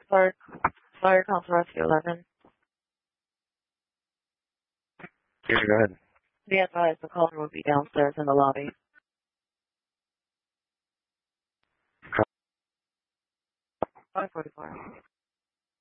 Fire, Fire Council Rescue 11. Yeah, go ahead. Be advised the caller will be downstairs in the lobby. 544.